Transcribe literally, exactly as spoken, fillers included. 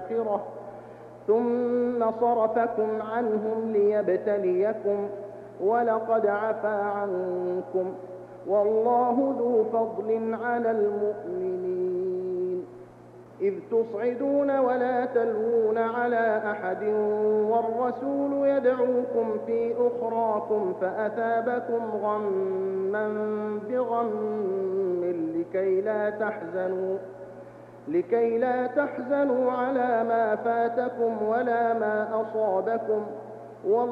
الآخرة ثم صرفكم عنهم ليبتليكم ولقد عفا عنكم والله ذو فضل على المؤمنين. إذ تصعدون ولا تلوون على أحد والرسول يدعوكم في أخراكم فأثابكم غما بغم لكي لا تحزنوا لكي لا تحزنوا على ما فاتكم ولا ما أصابكم